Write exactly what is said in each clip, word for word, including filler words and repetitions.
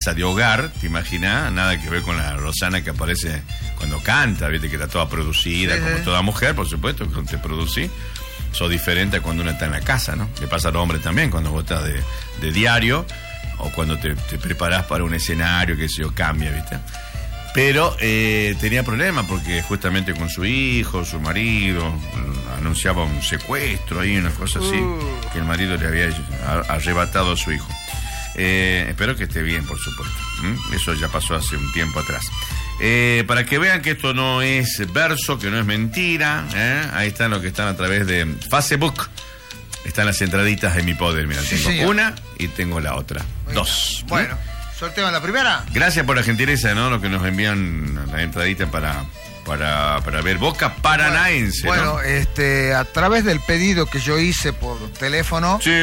casa de hogar, ¿te imaginas? Nada que ver con la Rosana que aparece cuando canta, viste que está toda producida, sí, como toda mujer, por supuesto, cuando te producís, sos diferente a cuando uno está en la casa, ¿no? Le pasa al hombre también, cuando vos estás de, de diario, o cuando te, te preparás para un escenario, que se yo, cambia, ¿viste? Pero eh, tenía problemas porque justamente con su hijo, su marido, anunciaba un secuestro ahí, una cosa así, uh. que el marido le había arrebatado a su hijo. Eh, espero que esté bien, por supuesto. ¿Mm? Eso ya pasó hace un tiempo atrás. Eh, para que vean que esto no es verso, que no es mentira, ¿eh? Ahí están los que están a través de Facebook. Están las entraditas de Mi Poder. Mira, sí, tengo señor. Una y tengo la otra. Bueno, dos. Bueno, ¿Mm? Sorteo en la primera. Gracias por la gentileza, ¿no? Los que nos envían la entradita para, para, para ver Boca Paranaense. Bueno, ¿no? bueno, este, a través del pedido que yo hice por teléfono. Sí.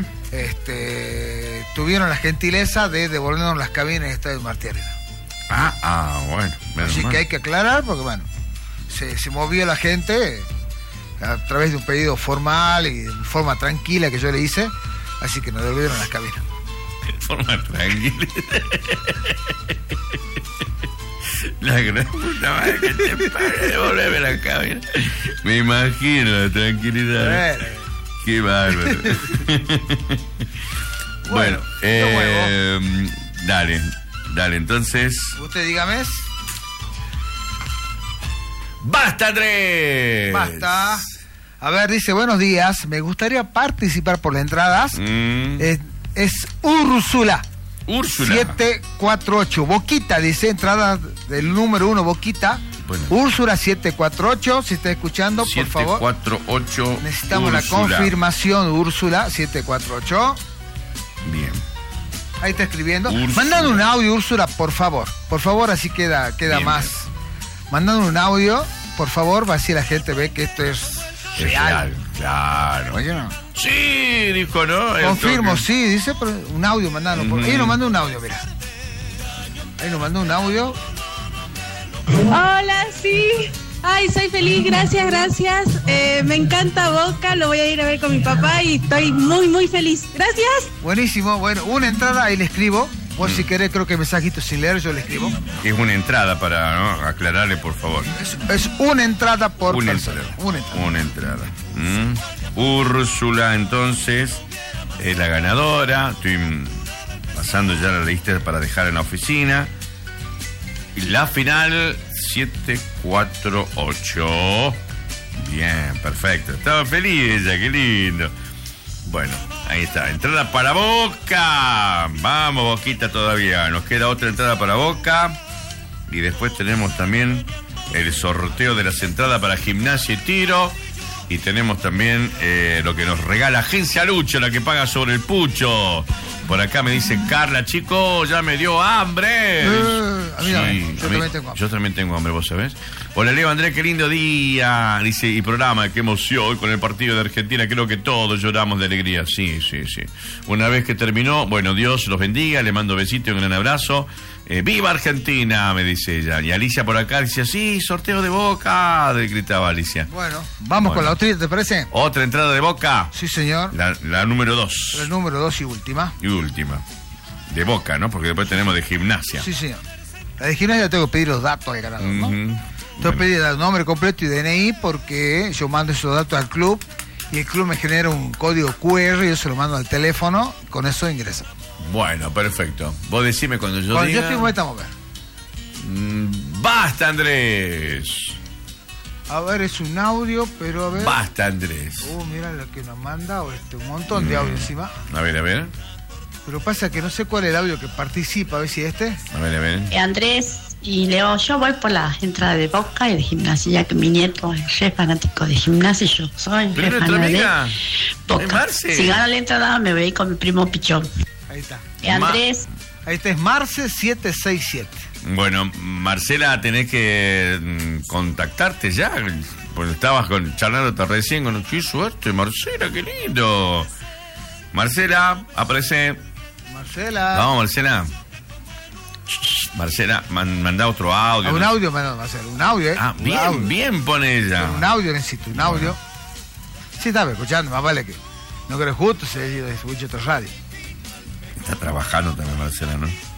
Este, tuvieron la gentileza de devolvernos las cabinas del Estadio Martí Arena. Ah, ah, bueno. Así mal. que hay que aclarar porque, bueno, se, se movió la gente a través de un pedido formal y de forma tranquila que yo le hice, así que nos devolvieron las cabinas. De forma tranquila. La gran puta madre que te pague, devolverme la cabina. Me imagino la tranquilidad. Bueno. Qué bárbaro. Bueno, bueno eh, dale, dale, entonces. Usted dígame. ¡Basta, Andrés! Basta. A ver, dice, buenos días. Me gustaría participar por las entradas. Mm. Es, es Úrsula. Úrsula. siete cuatro ocho. Boquita, dice, entrada del número uno, Boquita. Bueno. Úrsula siete cuatro ocho, si está escuchando, por favor. siete cuatro ocho. Necesitamos Úrsula. La confirmación, Úrsula siete cuatro ocho. Bien. Ahí está escribiendo. Mandando un audio, Úrsula, por favor. Por favor, así queda, queda bien, más. Bien. Mandando un audio, por favor, así la gente ve que esto es, es real. real. Claro. Oye, ¿no? Sí, dijo, ¿no? Confirmo, que... sí, dice, pero un audio, mandando. Mm-hmm. Ahí nos mandó un audio, mira. Ahí nos mandó un audio. Hola, sí. Ay, soy feliz, gracias, gracias. Eh, me encanta Boca, lo voy a ir a ver con mi papá y estoy muy, muy feliz. Gracias. Buenísimo, bueno, una entrada, ahí le escribo. Vos, mm. si querés, creo que mensajito sin leer, yo le escribo. Es una entrada para, ¿no? Aclararle, por favor. Es, es una entrada por una persona. Entrada. Una entrada. Una entrada. Mm. Úrsula, entonces, es la ganadora. Estoy pasando ya la lista para dejar en la oficina. Y la final, siete cuatro ocho. Bien, perfecto. Estaba feliz ella, qué lindo. Bueno, ahí está. Entrada para Boca. Vamos, Boquita, todavía. Nos queda otra entrada para Boca. Y después tenemos también el sorteo de las entradas para Gimnasia y Tiro. Y tenemos también eh, lo que nos regala Agencia Lucho, la que paga sobre el pucho. Por acá me dice Carla, chico, ya me dio hambre. Uh, a mí sí, también. Yo, a mí, también tengo hambre. yo también tengo hambre, vos sabés. Hola, Leo Andrés, qué lindo día. Dice, y programa, qué emoción con el partido de Argentina. Creo que todos lloramos de alegría. Sí, sí, sí. Una vez que terminó, bueno, Dios los bendiga. Le mando besitos y un gran abrazo. Eh, ¡Viva Argentina! Me dice ella. Y Alicia por acá dice, sí, sorteo de Boca. Gritaba Alicia. Bueno, vamos bueno. con la otra, ¿te parece? Otra entrada de Boca. Sí, señor. La, la número dos. La número dos y última. Y última. De Boca, ¿no? Porque después tenemos de Gimnasia. Sí, señor. La de Gimnasia tengo que pedir los datos al ganador, ¿no? Uh-huh. Tengo que pedir el nombre completo y D N I porque yo mando esos datos al club y el club me genera un código Q R y yo se lo mando al teléfono, con eso ingresa. Bueno, perfecto. Vos decime cuando yo cuando diga... yo estoy, estamos a ver. Mm, basta, Andrés. A ver, es un audio, pero a ver... Basta, Andrés. Oh, mira lo que nos manda, este, un montón mm. de audio encima. A ver, a ver. Pero pasa que no sé cuál es el audio que participa, a ver si este... A ver, a ver. Eh, Andrés y Leo, yo voy por la entrada de Boca y de Gimnasia, ya que mi nieto es re fanático de Gimnasia y yo soy re fanático de Boca. Si gano la entrada, me voy a ir con mi primo Pichón. Ahí está. Eh, Andrés... Ma- Ahí está, es Marce siete seis siete. Bueno, Marcela, tenés que mm, contactarte ya, porque estabas con, charlando recién con... ¡Qué suerte, Marcela, qué lindo! Marcela, aparece... Marcela. Vamos, Marcela. Marcela, man, manda otro audio. Ah, un ¿no? audio, man, va a ser un audio, ¿eh? Ah, un bien, audio. bien pone ella. Un audio necesito, un audio. Bueno. Sí, estaba escuchando, más vale que no creo justo se escuche otra radio. Está trabajando también, Marcela, ¿no?